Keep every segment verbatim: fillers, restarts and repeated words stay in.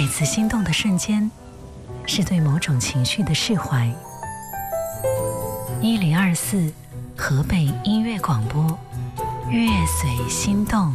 次心动的瞬间，是对某种情绪的释怀。一零二四河北音乐广播，乐随心动。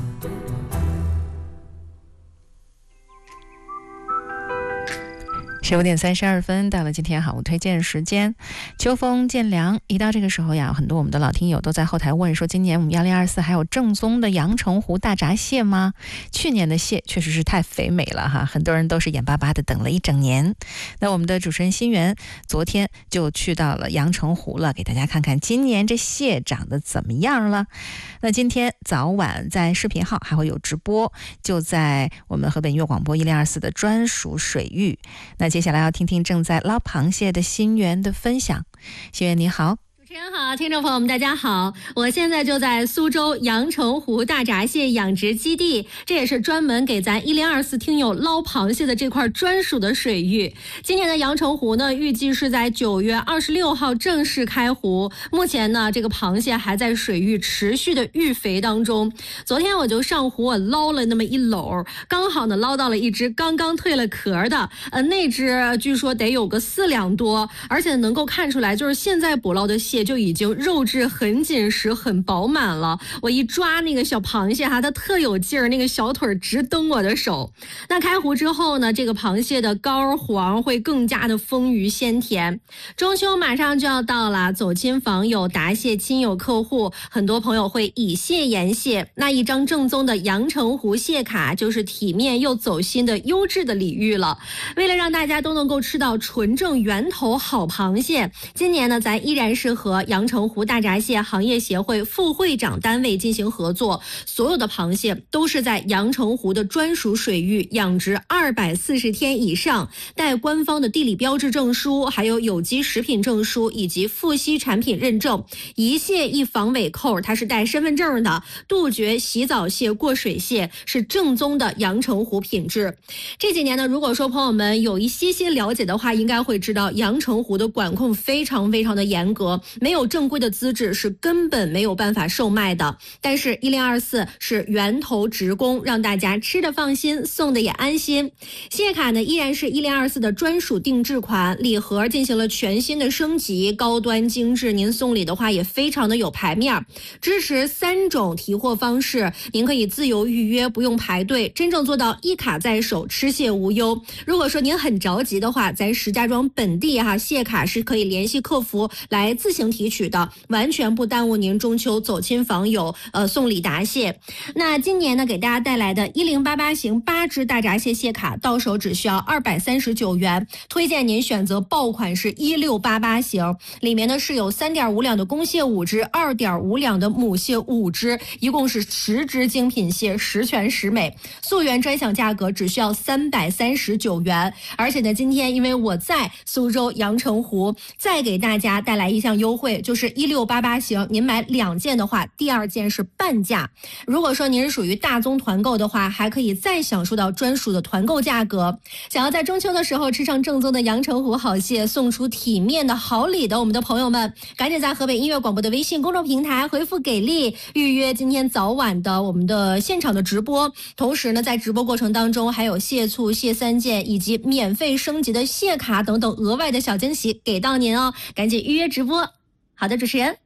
十五点三十二分，到了今天好物推荐时间。秋风渐凉，一到这个时候呀，很多我们的老听友都在后台问说，今年我们一零二四还有正宗的阳澄湖大闸蟹吗？去年的蟹确实是太肥美了哈，很多人都是眼巴巴的等了一整年。那我们的主持人新源昨天就去到了阳澄湖了，给大家看看今年这蟹长得怎么样了。那今天早晚在视频号还会有直播，就在我们河北音乐广播一零二四的专属水域。那接下来要听听正在捞螃蟹的新源的分享。新源你好。 主持人好，听众朋友们大家好，我现在就在苏州阳澄湖大闸蟹养殖基地，这也是专门给咱一零二四听友捞螃蟹的这块专属的水域。今年的阳澄湖呢，预计是在九月二十六号正式开湖，目前呢这个螃蟹还在水域持续的育肥当中。昨天我就上湖我捞了那么一篓，刚好呢捞到了一只刚刚蜕了壳的，呃那只据说得有个四两多，而且能够看出来就是现在捕捞的蟹就已经肉质很紧实很饱满了。我一抓那个小螃蟹哈，它特有劲儿，那个小腿直蹬我的手。那开湖之后呢，这个螃蟹的膏黄会更加的丰腴鲜甜。中秋马上就要到了，走亲访友答谢亲友客户，很多朋友会以蟹言谢，那一张正宗的阳澄湖蟹卡就是体面又走心的优质的礼遇了。为了让大家都能够吃到纯正源头好螃蟹，今年呢咱依然是和阳澄湖大闸蟹行业协会副会长单位进行合作，所有的螃蟹都是在阳澄湖的专属水域养殖二百四十天以上，带官方的地理标志证书，还有有机食品证书以及富硒产品认证。一蟹一防尾扣，它是带身份证的，杜绝洗澡蟹过水蟹，是正宗的阳澄湖品质。这几年呢，如果说朋友们有一些些了解的话，应该会知道阳澄湖的管控非常非常的严格，没有正规的资质是根本没有办法售卖的。但是一零二四是源头直供，让大家吃的放心，送的也安心。蟹卡呢依然是一零二四的专属定制款，礼盒进行了全新的升级，高端精致，您送礼的话也非常的有排面。支持三种提货方式，您可以自由预约，不用排队，真正做到一卡在手，吃蟹无忧。如果说您很着急的话，咱石家庄本地哈蟹卡是可以联系客服来自行提取的，完全不耽误您中秋走亲访友呃送礼答谢。那今年呢给大家带来的一零八八型八只大闸蟹蟹卡到手只需要二百三十九元，推荐您选择爆款是一六八八型，里面呢是有 三点五两的公蟹五只， 二点五两的母蟹五只，一共是十只精品蟹，十全十美。溯源专享价格只需要三百三十九元。而且呢今天因为我在苏州阳澄湖，再给大家带来一项优惠，就是一六八八型，您买两件的话，第二件是半价。如果说您是属于大宗团购的话，还可以再享受到专属的团购价格。想要在中秋的时候吃上正宗的阳澄湖好蟹，送出体面的好礼的我们的朋友们，赶紧在河北音乐广播的微信公众平台回复给力，预约今天早晚的我们的现场的直播。同时呢，在直播过程当中还有蟹醋、蟹三件以及免费升级的蟹卡等等额外的小惊喜给到您哦，赶紧预约直播。好的，主持人。